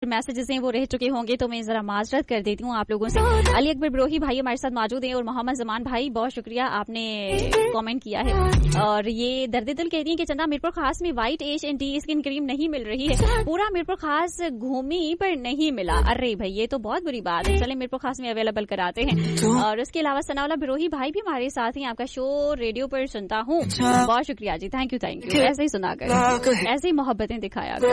Messages हैं वो रह चुके होंगे तो मैं जरा माजरत कर देती हूँ आप लोगों से। अली अकबर ब्रोही भाई हमारे साथ मौजूद हैं और मोहम्मद जमान भाई बहुत शुक्रिया आपने कमेंट किया है। और ये दर्द दिल कहती हैं कि चंदा मीरपुर खास में white as and T skin cream नहीं मिल रही है। पूरा मीरपुर खास घूमी पर नहीं मिला। अरे भाई ये तो बहुत बुरी बात है। चले मीरपुर खास में अवेलेबल कराते हैं। और उसके अलावा सनाउल्लाह बिरोही भाई भी हमारे साथ हैं। आपका शो रेडियो पर सुनता हूँ। बहुत शुक्रिया जी, थैंक यू ऐसे ही सुना कर, ऐसे ही मोहब्बतें दिखाया कर।